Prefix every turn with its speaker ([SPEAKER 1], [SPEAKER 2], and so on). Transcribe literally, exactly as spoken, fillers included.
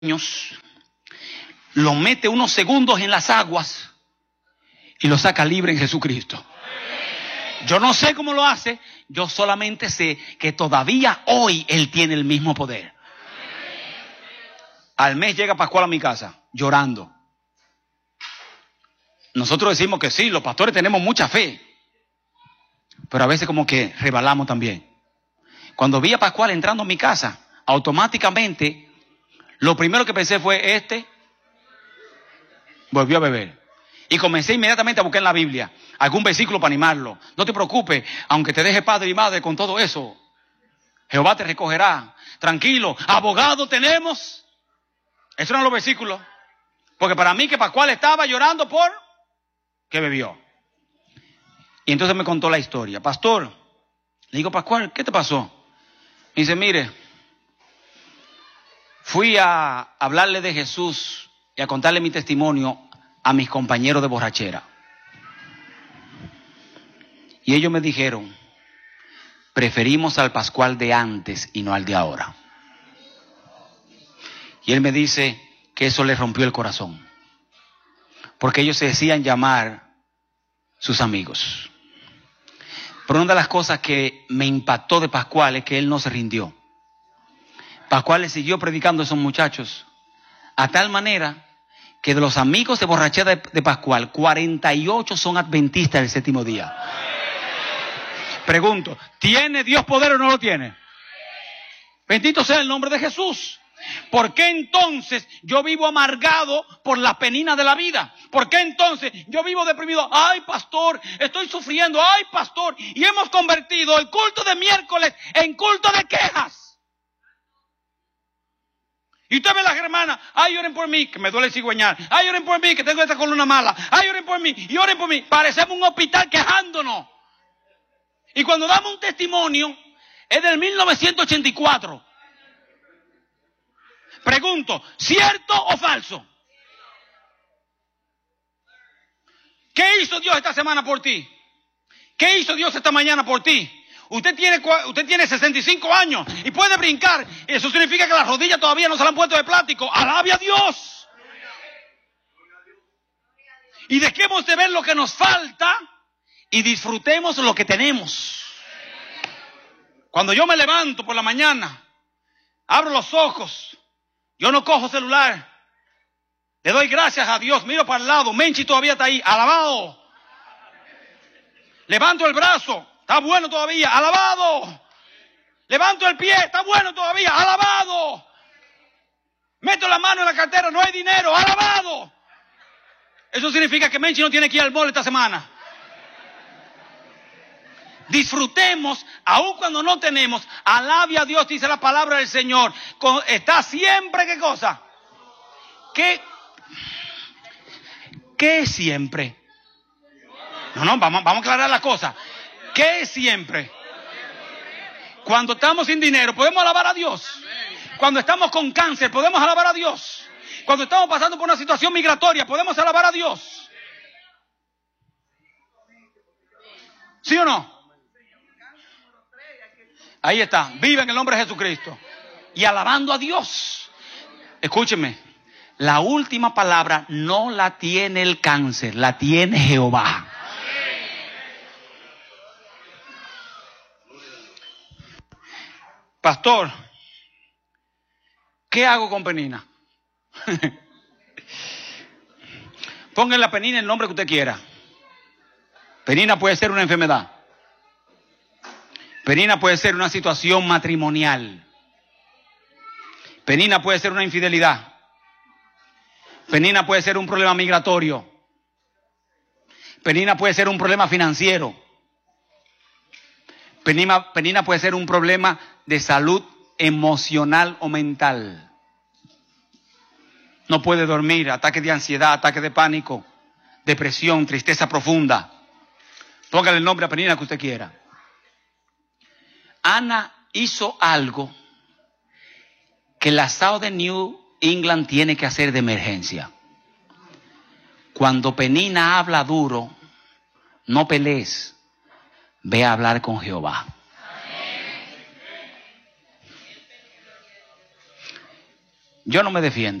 [SPEAKER 1] niños, lo mete unos segundos en las aguas y lo saca libre en Jesucristo. Yo no sé cómo lo hace, yo solamente sé que todavía hoy Él tiene el mismo poder. Al mes llega Pascual a mi casa llorando. Nosotros decimos que sí, los pastores tenemos mucha fe, pero a veces como que rebalamos también. Cuando vi a Pascual entrando a mi casa, automáticamente lo primero que pensé fue: este volvió a beber. Y comencé inmediatamente a buscar en la Biblia algún versículo para animarlo. No te preocupes, aunque te deje padre y madre con todo eso, Jehová te recogerá. Tranquilo, abogado tenemos. Esos eran los versículos. Porque para mí que Pascual estaba llorando por que bebió. Y entonces me contó la historia. Pastor, le digo: Pascual, ¿qué te pasó? Me dice: mire, fui a hablarle de Jesús y a contarle mi testimonio a mis compañeros de borrachera. Y ellos me dijeron: preferimos al Pascual de antes y no al de ahora. Y él me dice que eso le rompió el corazón, porque ellos se decían llamar sus amigos. Pero una de las cosas que me impactó de Pascual es que él no se rindió. Pascual le siguió predicando a esos muchachos, a tal manera que de los amigos de borrachera de, de Pascual, cuarenta y ocho son adventistas del séptimo día. Pregunto, ¿tiene Dios poder o no lo tiene? Bendito sea el nombre de Jesús. ¿Por qué entonces yo vivo amargado por las peninas de la vida? ¿Por qué entonces yo vivo deprimido? Ay, pastor, estoy sufriendo. Ay, pastor. Y hemos convertido el culto de miércoles en culto de quejas. Y usted ve a las hermanas: ay, oren por mí, que me duele el cigüeñal. Ay, oren por mí, que tengo esta columna mala. Ay, oren por mí, y oren por mí. Parecemos un hospital quejándonos. Y cuando damos un testimonio, es del mil novecientos ochenta y cuatro. Pregunto, ¿cierto o falso? ¿Qué hizo Dios esta semana por ti? ¿Qué hizo Dios esta mañana por ti? Usted tiene, usted tiene sesenta y cinco años y puede brincar. Eso significa que las rodillas todavía no se le han puesto de plástico. ¡Alabe a Dios! Y dejemos de ver lo que nos falta y disfrutemos lo que tenemos. Cuando yo me levanto por la mañana, abro los ojos, yo no cojo celular, le doy gracias a Dios, miro para el lado, Menchi todavía está ahí, alabado. Levanto el brazo, está bueno todavía, alabado. Levanto el pie, está bueno todavía, alabado. Meto la mano en la cartera, no hay dinero, alabado. Eso significa que Menchi no tiene que ir al mall esta semana. Disfrutemos, aun cuando no tenemos. Alabe a Dios, dice la palabra del Señor. Está siempre, ¿qué cosa? ¿Qué? ¿Qué es siempre? No, no, vamos, vamos a aclarar la cosa. ¿Qué es siempre? Cuando estamos sin dinero, ¿podemos alabar a Dios? Cuando estamos con cáncer, ¿podemos alabar a Dios? Cuando estamos pasando por una situación migratoria, ¿podemos alabar a Dios? ¿Sí o no? Ahí está, vive en el nombre de Jesucristo y alabando a Dios. Escúcheme, la última palabra no la tiene el cáncer, la tiene Jehová. Pastor, ¿qué hago con Penina? Ponga en la Penina el nombre que usted quiera. Penina puede ser una enfermedad. Penina puede ser una situación matrimonial. Penina puede ser una infidelidad. Penina puede ser un problema migratorio. Penina puede ser un problema financiero. Penina, penina puede ser un problema de salud emocional o mental. No puede dormir, ataque de ansiedad, ataque de pánico, depresión, tristeza profunda. Póngale el nombre a Penina que usted quiera. Ana hizo algo que la Southern New England tiene que hacer de emergencia. Cuando Penina habla duro, no pelees, ve a hablar con Jehová. Yo no me defiendo.